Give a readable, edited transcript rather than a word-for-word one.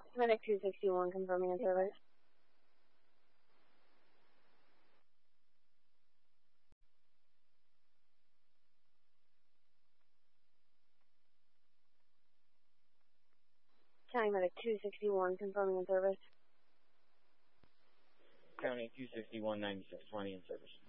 Medic 261 confirming in service. County Medic 261 confirming in service. County 261 9620 in service.